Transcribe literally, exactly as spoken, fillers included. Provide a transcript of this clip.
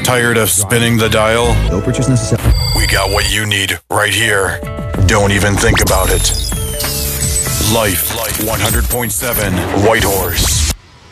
Tired of spinning the dial? No purchase necessary. We got what you need right here. Don't even think about it. Life one hundred point seven Whitehorse.